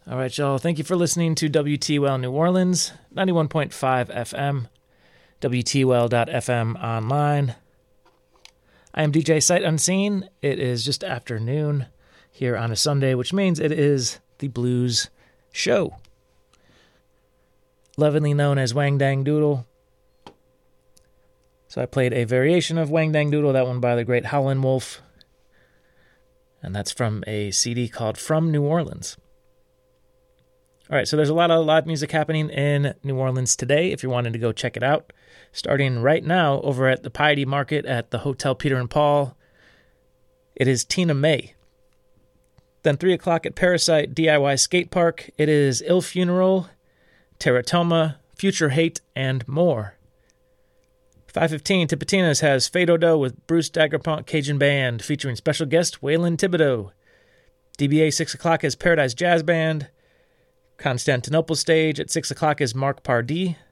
All right, y'all. Thank you for listening to WTWL New Orleans, 91.5 FM, WTWL.FM online. I am DJ Sight Unseen. It is just afternoon here on a Sunday, which means it is the Blues Show, lovingly known as Wang Dang Doodle. So I played a variation of Wang Dang Doodle, that one by the great Howlin' Wolf, and that's from a CD called From New Orleans. All right, so there's a lot of live music happening in New Orleans today if you're wanting to go check it out. Starting right now over at the Piety Market at the Hotel Peter and Paul, it is Tina May. Then 3 o'clock at Parasite DIY Skate Park, it is Ill Funeral, Teratoma, Future Hate, and more. 5:15, Tipitina's has Fado Do with Bruce Daggerpont Cajun Band featuring special guest Waylon Thibodeau. DBA 6 o'clock is Paradise Jazz Band. Constantinople Stage at 6 o'clock is Mark Pardee.